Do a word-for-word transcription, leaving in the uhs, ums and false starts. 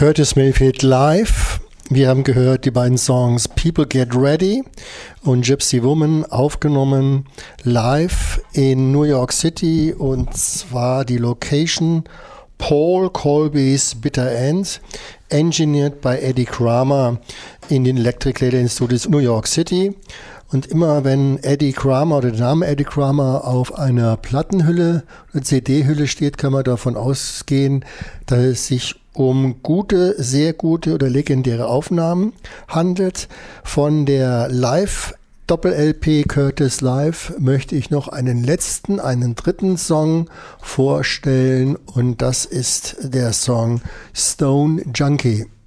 Curtis Mayfield live. Wir haben gehört die beiden Songs People Get Ready und Gypsy Woman, aufgenommen live in New York City, und zwar die Location Paul Colby's Bitter End, engineered by Eddie Kramer in den Electric Lady Studios New York City. Und immer wenn Eddie Kramer oder der Name Eddie Kramer auf einer Plattenhülle oder C D-Hülle steht, kann man davon ausgehen, dass es sich um gute, sehr gute oder legendäre Aufnahmen handelt. Von der Live Doppel-L P Curtis Live möchte ich noch einen letzten, einen dritten Song vorstellen, und das ist der Song Stone Junkie.